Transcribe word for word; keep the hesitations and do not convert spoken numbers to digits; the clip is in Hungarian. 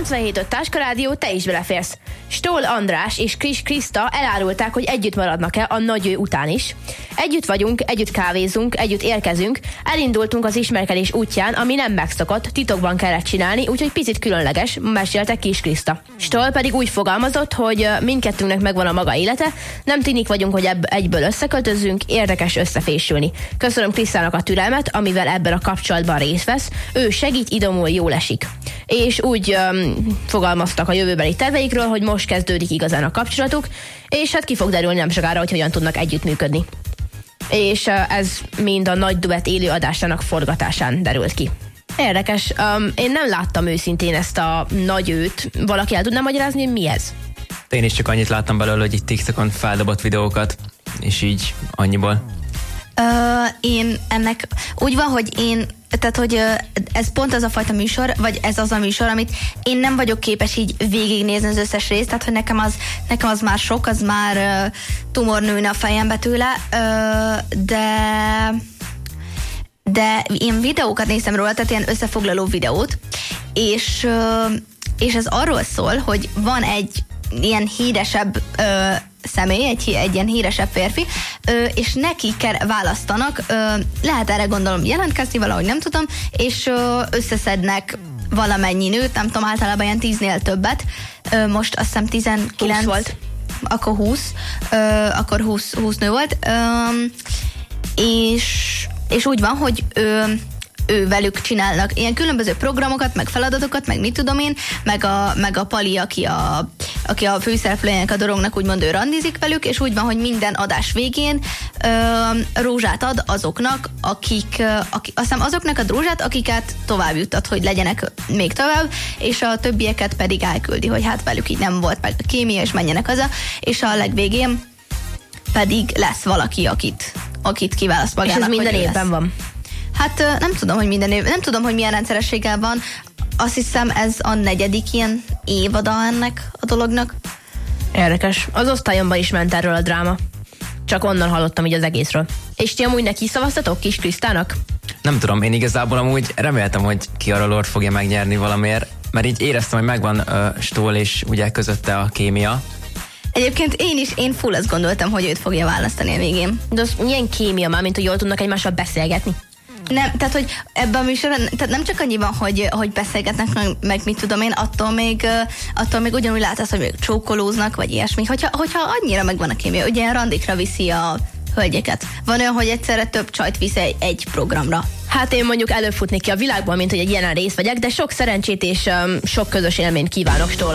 nyolcvanhét öt Táska Rádió, te is beleférsz. Stoll András és Kis Kriszta elárulták, hogy együtt maradnak-e a nagy ő után is. Együtt vagyunk, együtt kávézunk, együtt érkezünk, elindultunk az ismerkedés útján, ami nem megszokott, titokban kellett csinálni, úgyhogy picit különleges, mesélte Kis Kriszta. Stoll pedig úgy fogalmazott, hogy mindkettőnknek megvan a maga élete, nem tinik vagyunk, hogy ebb egyből összeköltözzünk, érdekes összefésülni. Köszönöm Krisztának a türelmet, amivel ebben a kapcsolatban részt vesz, ő segít, idomul, jól esik. És úgy um, fogalmaztak a jövőbeli terveikről, hogy most kezdődik igazán a kapcsolatuk, és hát ki fog derülni nem sokára, hogy hogyan tudnak együttműködni. És uh, ez mind a nagy duett élő adásának forgatásán derült ki. Érdekes, um, én nem láttam őszintén ezt a nagy őt. Valaki el tudná magyarázni, hogy mi ez? Én is csak annyit láttam belőle, hogy itt TikTokon feldobott videókat, és így annyiból. Uh, én ennek úgy van, hogy én, tehát hogy uh, ez pont az a fajta műsor, vagy ez az a műsor, amit én nem vagyok képes így végignézni az összes részt, tehát hogy nekem az, nekem az már sok, az már uh, tumor nőne a fejembe tőle, uh, de de én videókat néztem róla, tehát ilyen összefoglaló videót, és, uh, és ez arról szól, hogy van egy ilyen híresebb uh, személy, egy, egy ilyen híresebb férfi, ö, és neki kell választanak, ö, lehet erre gondolom jelentkezni, valahogy nem tudom, és ö, összeszednek valamennyi nőt, nem tudom, általában ilyen tíznél többet, ö, most azt hiszem tizenkilenc volt. Akkor húsz, ö, akkor húsz, húsz nő volt, ö, és, és úgy van, hogy ö, ő velük csinálnak ilyen különböző programokat, meg feladatokat, meg mit tudom én, meg a, meg a Pali, aki a, aki a főszereplőjének a dolognak úgymond ő randizik velük, és úgy van, hogy minden adás végén ö, rózsát ad azoknak, akik, akik, azt hiszem azoknak a rózsát, akiket tovább juttat, hogy legyenek még tovább, és a többieket pedig elküldi, hogy hát velük így nem volt meg a kémia, és menjenek haza, és a legvégén pedig lesz valaki, akit, akit kiválaszt magának. És ez minden évben lesz. Van? Hát nem tudom, hogy minden év, nem tudom, hogy milyen rendszerességgel van. Azt hiszem, ez a negyedik ilyen évada ennek a dolognak. Érdekes. Az osztályomban is ment erről a dráma. Csak onnan hallottam így az egészről. És ti amúgy neki szavaztatok Kis Krisztának? Nem tudom, én igazából amúgy reméltem, hogy Kiara Lord fogja megnyerni valamiért, mert így éreztem, hogy megvan uh, Stoll és ugye közötte a kémia. Egyébként én is, én full azt gondoltam, hogy őt fogja választani a végén. De az milyen kémia már, mint hogy jól tudnak egymással beszélgetni? Nem, tehát, hogy ebben a műsorban, tehát nem csak annyi van, hogy, hogy beszélgetnek, meg, meg mit tudom én, attól még, attól még ugyanúgy látsz, hogy még csókolóznak, vagy ilyesmi, hogyha, hogyha annyira megvan a kémia, ugye randikra viszi a hölgyeket. Van olyan, hogy egyszerre több csajt visz egy, egy programra. Hát én mondjuk előfutnék ki a világból, mint hogy egy ilyen részt vegyek, de sok szerencsét és um, sok közös élményt kívánok Stoll